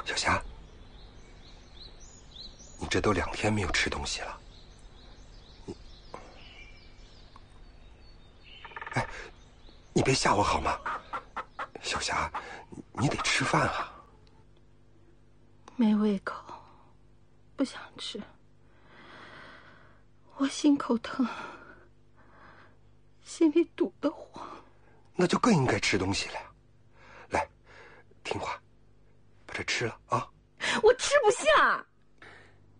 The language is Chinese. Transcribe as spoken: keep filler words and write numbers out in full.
小霞，你这都两天没有吃东西了。你，哎，你别吓我好吗？小霞，你得吃饭啊。 没胃口，不想吃。我心口疼，心里堵得慌。 那就更应该吃东西了呀。来，听话，把这吃了啊。 我吃不下。